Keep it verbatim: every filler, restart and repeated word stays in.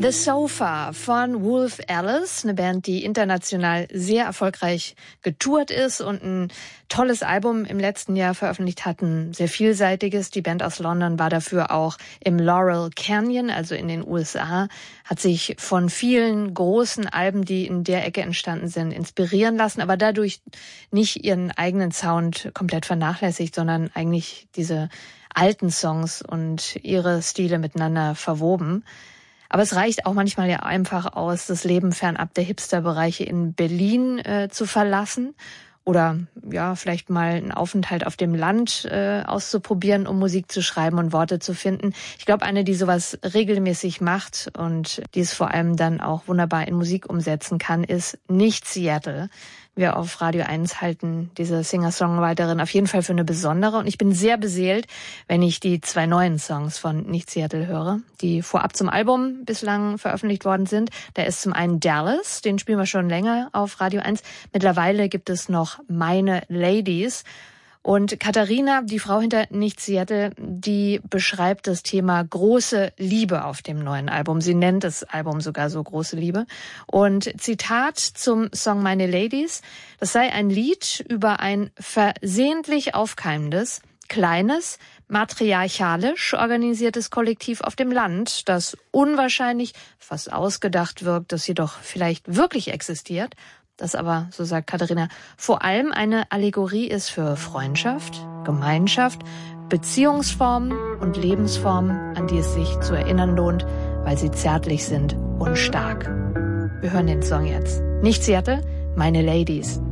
The Sofa von Wolf Alice, eine Band, die international sehr erfolgreich getourt ist und ein tolles Album im letzten Jahr veröffentlicht hat, ein sehr vielseitiges. Die Band aus London war dafür auch im Laurel Canyon, also in den U S A, hat sich von vielen großen Alben, die in der Ecke entstanden sind, inspirieren lassen, aber dadurch nicht ihren eigenen Sound komplett vernachlässigt, sondern eigentlich diese alten Songs und ihre Stile miteinander verwoben. Aber es reicht auch manchmal ja einfach aus, das Leben fernab der Hipster-Bereiche in Berlin äh, zu verlassen oder ja vielleicht mal einen Aufenthalt auf dem Land äh, auszuprobieren, um Musik zu schreiben und Worte zu finden. Ich glaube, eine, die sowas regelmäßig macht und die es vor allem dann auch wunderbar in Musik umsetzen kann, ist Nicht Seattle. Wir auf Radio eins halten diese Singer-Songwriterin auf jeden Fall für eine besondere. Und ich bin sehr beseelt, wenn ich die zwei neuen Songs von Nicht Seattle höre, die vorab zum Album bislang veröffentlicht worden sind. Da ist zum einen Dallas, den spielen wir schon länger auf Radio eins. Mittlerweile gibt es noch Meine Ladies. Und Katharina, die Frau hinter Nicht Seattle, die beschreibt das Thema große Liebe auf dem neuen Album. Sie nennt das Album sogar so Große Liebe. Und Zitat zum Song Meine Ladies: Das sei ein Lied über ein versehentlich aufkeimendes, kleines, matriarchalisch organisiertes Kollektiv auf dem Land, das unwahrscheinlich, fast ausgedacht wirkt, das jedoch vielleicht wirklich existiert. Das aber, so sagt Katharina, vor allem eine Allegorie ist für Freundschaft, Gemeinschaft, Beziehungsformen und Lebensformen, an die es sich zu erinnern lohnt, weil sie zärtlich sind und stark. Wir hören den Song jetzt. Nicht Seattle, Meine Ladies.